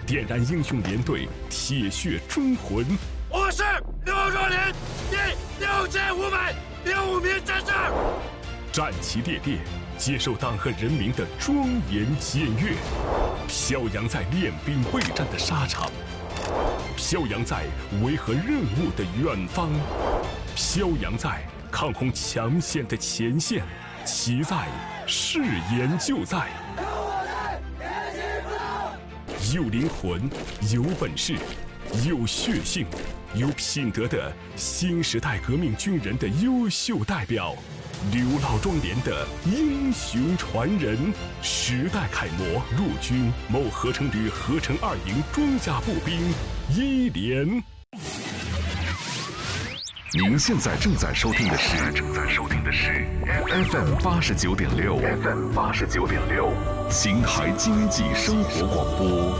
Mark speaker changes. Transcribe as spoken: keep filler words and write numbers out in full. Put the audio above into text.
Speaker 1: 点燃英雄连队铁血忠魂。
Speaker 2: 我是刘若琳，第六千五百零五名战士。
Speaker 1: 战旗猎猎，接受党和人民的庄严检阅，飘扬在练兵备战的沙场，飘扬在维和任务的远方，飘扬在抗洪抢险的前线，其在誓言就在。有灵魂，有本事，有血性，有品德的新时代革命军人的优秀代表，刘老庄连的英雄传人，时代楷模，陆军某合成旅合成二营装甲步兵一连。
Speaker 3: 您现在正在收听的是正在收听的是 F M 八十九点六 F M 八十九点六，邢台经济生活广播。